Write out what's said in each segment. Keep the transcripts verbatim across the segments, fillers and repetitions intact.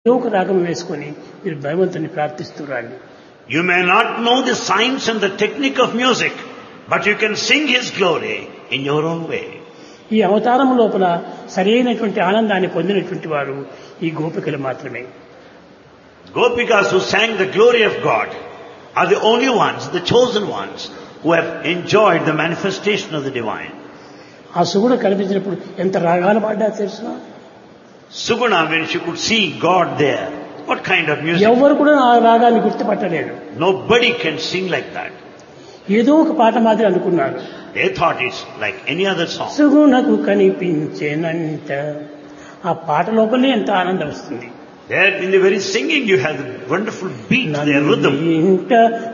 ఒక రాగం వేసుకొని మీరు భగవంతుని ప్రార్థిస్తురండి. You may not know the science and the technique of music, but you can sing His glory in your own way. ఈ అవతారం లోపల సరైనటువంటి ఆనందాన్ని పొందినటువంటి వారు ఈ గోపికలు మాత్రమే. Gopikas who sang the glory of God are the only ones, the chosen ones, who have enjoyed the manifestation of the divine. ఆ సుగుణ కనిపించినప్పుడు ఎంత రాగాలు పాడ్డా తెలుసునా? Suguna, when she could see God there, what kind of music? ఎవరు కూడా ఆ రాగాన్ని గుర్తుపట్టలేడు. Nobody can sing like that. ఏదో ఒక పాట మాదిరి అనుకున్నారు. They thought it's like any other song. సుగుణకు కనిపించేనంట, ఆ పాట లోపలనే ఎంత ఆనందం వస్తుంది. There in the very singing you have the wonderful beat, their rhythm. ఇంట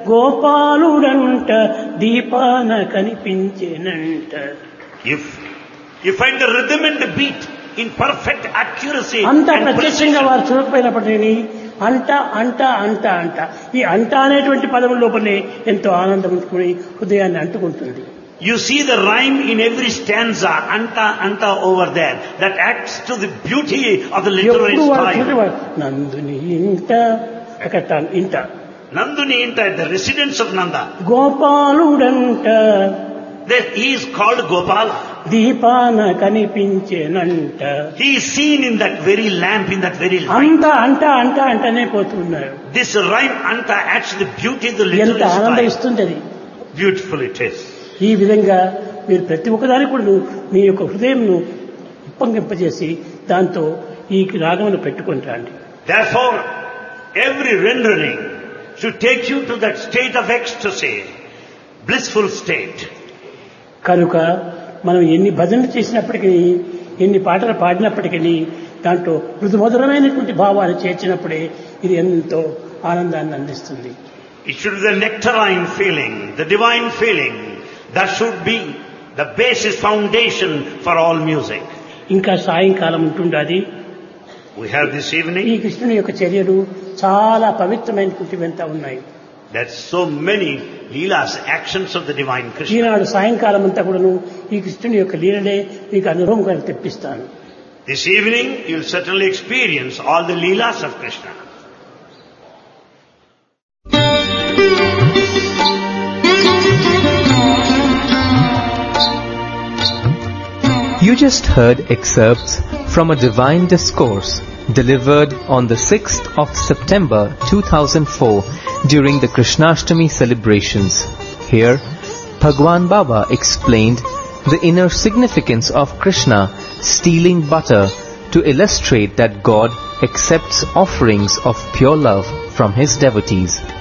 గోపాలుడంట దీపాన కనిపించేనంట. If you find the rhythm and the beat in perfect accuracy అంత and ప్రత్యక్షంగా precision, వారు చూడకపోయినప్పటికీ అంట అంట అంట అంట ఈ అంట అనేటువంటి పదం లోపలనే ఎంతో ఆనందం ఉంటుకుని హృదయాన్ని అంటుకుంటుంది. you see the rhyme in every stanza, anta anta over there, that adds to the beauty of the literary ఎప్పుడు వారు style. చూడేవారు నందుని ఇంట అక్కడ ఇంట Nanduni Inta, the residence of Nanda, గోపాలుడంట there he is called Gopala. దీపాన కనిపించేనంట. He is seen in that very lamp, in that very light. అంత అంట అంట అంటనే పోతున్నారు. This rhyme anta adds to the beauty of the ఎంత literary ఆనందం style. ఇస్తుంది అది. Beautiful it is. ఈ విధంగా మీరు ప్రతి ఒక్కదాని కూడా మీ యొక్క హృదయంను ఉప్పొంగింపజేసి దాంతో ఈ రాగమును పెట్టుకొని రండి. Therefore, every rendering should take you to that state of ecstasy, blissful state. కనుక మనం ఎన్ని భజనలు చేసినప్పటికీ ఎన్ని పాటలు పాడినప్పటికీ దాంట్లో మృదుమధురమైనటువంటి భావాలు చేర్చినప్పుడే ఇది ఎంతో ఆనందాన్ని అందిస్తుంది. It should be the nectarine feeling, the divine feeling. That should be the basis, foundation for all music. ఇంకా సాయంకాలం ఉంటుండాది. We have this ఈ evening, కృష్ణుని యొక్క చర్యలు చాలా పవిత్రమైనటువంటివంతా ఉన్నాయి. there's so many leelas, actions of the divine Krishna. ఈనాడు సాయంకాలం అంతా కూడాను ఈ కృష్ణుని యొక్క లీలలే మీకు అనుభవం కలిగి తెప్పిస్తాను. This evening, you'll certainly experience all the leelas of Krishna. You just heard excerpts from a divine discourse delivered on the sixth of September two thousand four during the Krishnashtami celebrations. Here, Bhagwan Baba explained the inner significance of Krishna stealing butter to illustrate that God accepts offerings of pure love from his devotees.